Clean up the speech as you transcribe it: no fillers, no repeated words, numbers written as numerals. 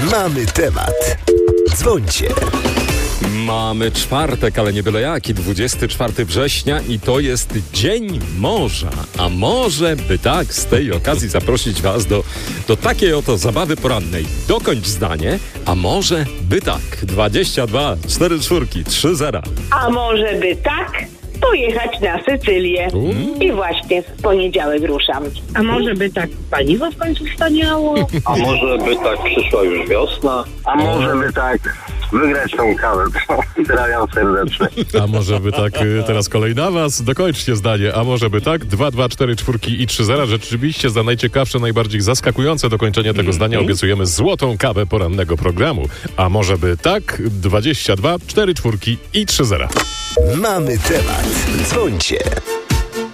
Mamy temat. Dzwońcie. Mamy czwartek, ale nie byle jaki, 24 września i to jest Dzień Morza. A może by tak z tej okazji zaprosić was do takiej oto zabawy porannej. Dokończ zdanie, a może by tak. 22 44 30. A może by tak pojechać na Sycylię. I właśnie w poniedziałek ruszam. A może by tak paliwo w końcu staniało? A może by tak przyszła już wiosna? A może by tak wygrać tą kawę? Pozdrawiam serdecznie. A może by tak, teraz kolej na was. Dokończcie zdanie. A może by tak? 2, 2, 4, 4 i 3 0. Rzeczywiście za najciekawsze, najbardziej zaskakujące dokończenie tego zdania obiecujemy złotą kawę porannego programu. A może by tak? 22, 4, 4 i 3 0. Mamy temat. Dzwońcie.